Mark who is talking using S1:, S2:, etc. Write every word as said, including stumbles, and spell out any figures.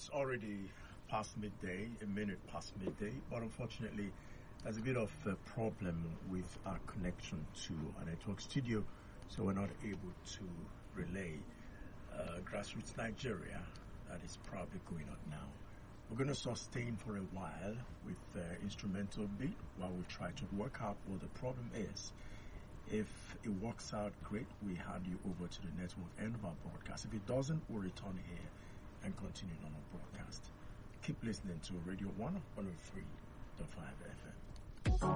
S1: it's already past midday, a minute past midday, but unfortunately, there's a bit of a problem with our connection to our network studio, so we're not able to relay uh, Grassroots Nigeria that is probably going on now. We're going to sustain for a while with the instrumental beat while we try to work out what the problem is. If it works out, great, we hand you over to the network end of our broadcast. If it doesn't, we'll return here and continue on our broadcast. Keep listening to Radio one oh three point five F M.